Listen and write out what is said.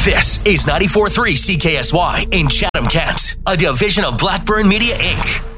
This is 94.3 CKSY in Chatham, Kent, a division of Blackburn Media, Inc.